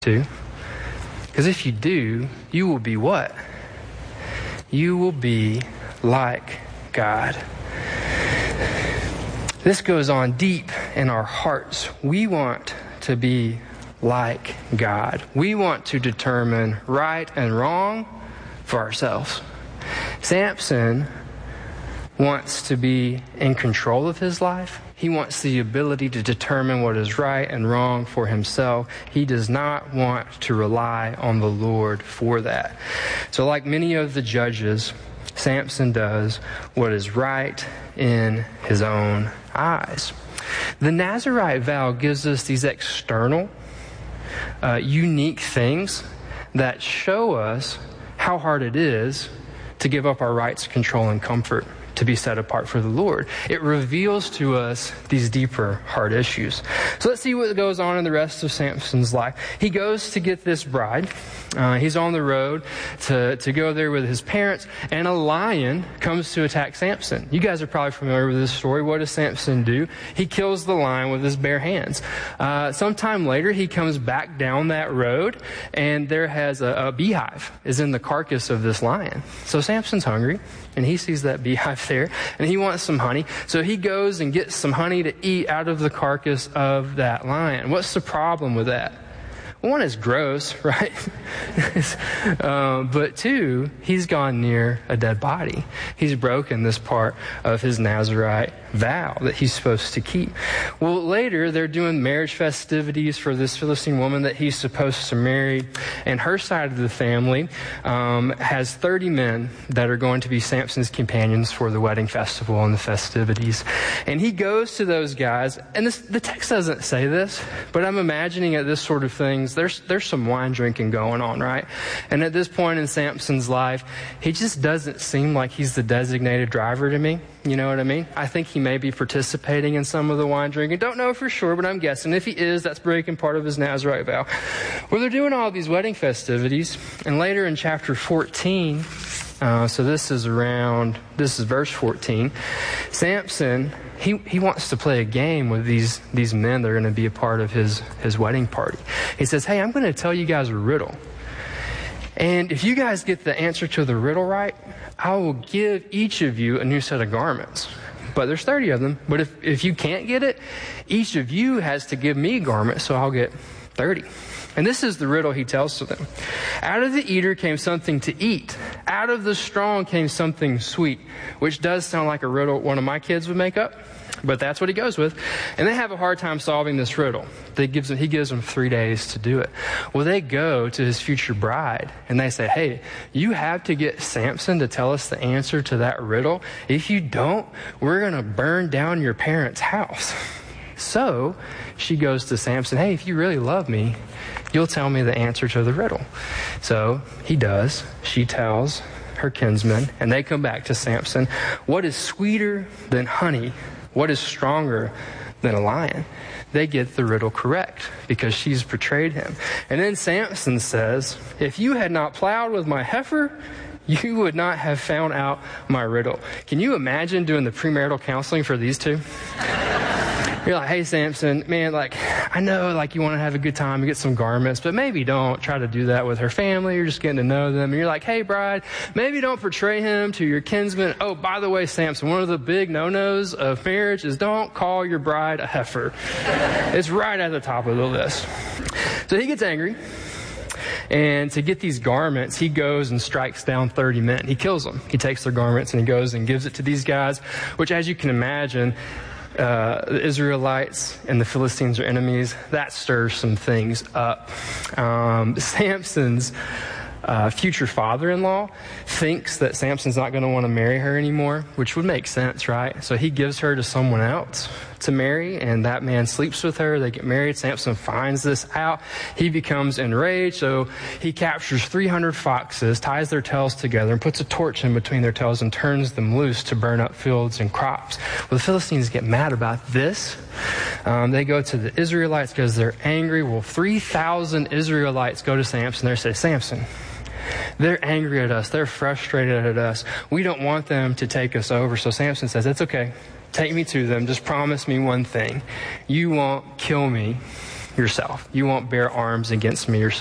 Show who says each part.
Speaker 1: to. Because if you do, you will be what? You will be like God. This goes on deep in our hearts. We want to be like God. We want to determine right and wrong for ourselves. Samson wants to be in control of his life. He wants the ability to determine what is right and wrong for himself. He does not want to rely on the Lord for that. So like many of the judges, Samson does what is right in his own eyes. The Nazirite vow gives us these external, unique things that show us how hard it is to give up our rights, control, and comfort to be set apart for the Lord. It reveals to us these deeper heart issues. So let's see what goes on in the rest of Samson's life. He goes to get this bride. He's on the road to go there with his parents, and a lion comes to attack Samson. You guys are probably familiar with this story. What does Samson do? He kills the lion with his bare hands. Sometime later, he comes back down that road, and there has a beehive is in the carcass of this lion. So Samson's hungry, and he sees that beehive there, and he wants some honey. So he goes and gets some honey to eat out of the carcass of that lion. What's the problem with that? One, is gross, right? But two, he's gone near a dead body. He's broken this part of his Nazirite vow that he's supposed to keep. Well, later, they're doing marriage festivities for this Philistine woman that he's supposed to marry. And her side of the family has 30 men that are going to be Samson's companions for the wedding festival and the festivities. And he goes to those guys, and the text doesn't say this, but I'm imagining at this sort of things, there's some wine drinking going on, right? And at this point in Samson's life, he just doesn't seem like he's the designated driver to me. You know what I mean? I think he may be participating in some of the wine drinking. Don't know for sure, but I'm guessing. If he is, that's breaking part of his Nazirite vow. Well, they're doing all these wedding festivities. And later in chapter 14, so this is verse 14, Samson, he wants to play a game with these men that are going to be a part of his wedding party. He says, hey, I'm going to tell you guys a riddle. And if you guys get the answer to the riddle right, I will give each of you a new set of garments. But there's 30 of them. But if you can't get it, each of you has to give me a garment, so I'll get 30. And this is the riddle he tells to them. Out of the eater came something to eat. Out of the strong came something sweet, which does sound like a riddle one of my kids would make up. But that's what he goes with. And they have a hard time solving this riddle. He gives them 3 days to do it. Well, they go to his future bride and they say, hey, you have to get Samson to tell us the answer to that riddle. If you don't, we're going to burn down your parents' house. So she goes to Samson, hey, if you really love me, you'll tell me the answer to the riddle. So he does. She tells her kinsmen, and they come back to Samson. What is sweeter than honey? What is stronger than a lion? They get the riddle correct because she's betrayed him. And then Samson says, if you had not plowed with my heifer, you would not have found out my riddle. Can you imagine doing the premarital counseling for these two? You're like, hey, Samson, man, I know, you want to have a good time and get some garments, but maybe don't try to do that with her family. You're just getting to know them. And you're like, hey, bride, maybe don't portray him to your kinsman. Oh, by the way, Samson, one of the big no-nos of marriage is don't call your bride a heifer. It's right at the top of the list. So he gets angry. And to get these garments, he goes and strikes down 30 men. He kills them. He takes their garments and he goes and gives it to these guys, which, as you can imagine, the Israelites and the Philistines are enemies. That stirs some things up. Samson's future father-in-law thinks that Samson's not going to want to marry her anymore, which would make sense, right? So he gives her to someone else to marry, and that man sleeps with her. They get married. Samson finds this out. He becomes enraged, so he captures 300 foxes, ties their tails together, and puts a torch in between their tails and turns them loose to burn up fields and crops. Well, the Philistines get mad about this. They go to the Israelites because they're angry. Well, 3,000 Israelites go to Samson. They say, Samson, they're angry at us. They're frustrated at us. We don't want them to take us over. So Samson says, it's okay. Take me to them. Just promise me one thing. You won't kill me yourself. You won't bear arms against me yourself.